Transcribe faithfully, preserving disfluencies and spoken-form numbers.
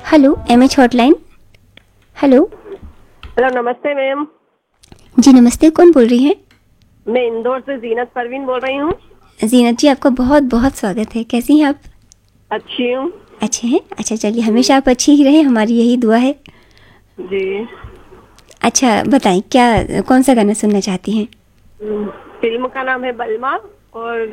Hello M H hotline. Hello. Hello, नमस्ते ma'am. जी नमस्ते, कौन बोल रही हैं? मैं इंदौर से जीनत परवीन बोल रही हूँ। जीनत जी, आपका बहुत बहुत स्वागत है। कैसी हैं आप? अच्छी हूँ। अच्छे हैं? अच्छा चलिए, हमेशा आप अच्छी ही रहे, हमारी यही दुआ है। जी। अच्छा बताएं, क्या कौन सा गाना सुनना चाहती हैं? फिल्म का नाम है बलमा और